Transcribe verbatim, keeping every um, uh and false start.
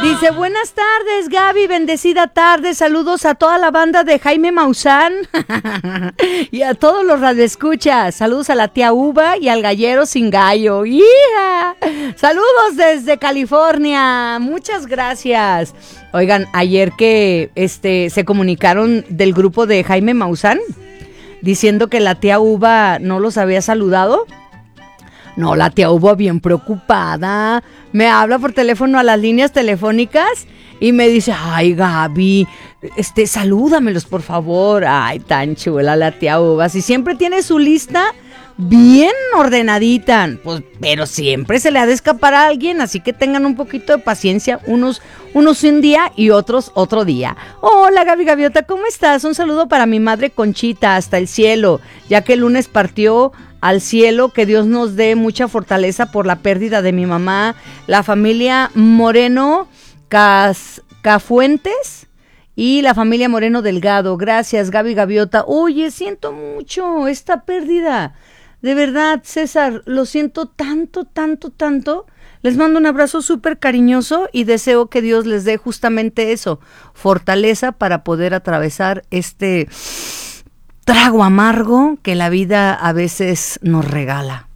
Dice, buenas tardes, Gaby, bendecida tarde, saludos a toda la banda de Jaime Maussan y a todos los radioescuchas, saludos a la tía Uva y al gallero sin gallo. ¡Yeah! Saludos desde California, muchas gracias. Oigan, ayer que este se comunicaron del grupo de Jaime Maussan diciendo que la tía Uva no los había saludado. No, la tía Uva bien preocupada. Me habla por teléfono a las líneas telefónicas y me dice, ay, Gaby, este, salúdamelos, por favor. Ay, tan chula la tía Uva. Si siempre tiene su lista bien ordenadita, pues, pero siempre se le ha de escapar a alguien, así que tengan un poquito de paciencia, unos, unos un día y otros otro día. Hola, Gaby Gaviota, ¿cómo estás? Un saludo para mi madre Conchita, hasta el cielo, ya que el lunes partió al cielo, que Dios nos dé mucha fortaleza por la pérdida de mi mamá, la familia Moreno Cas, Cafuentes y la familia Moreno Delgado. Gracias, Gaby Gaviota. Oye, siento mucho esta pérdida. De verdad, César, lo siento tanto, tanto, tanto. Les mando un abrazo súper cariñoso y deseo que Dios les dé justamente eso, fortaleza para poder atravesar este trago amargo que la vida a veces nos regala.